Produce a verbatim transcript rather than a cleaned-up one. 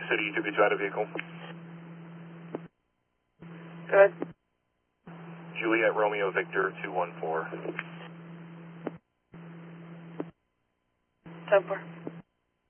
City to get you out of vehicle. Good. Juliet Romeo Victor two one four. ten four.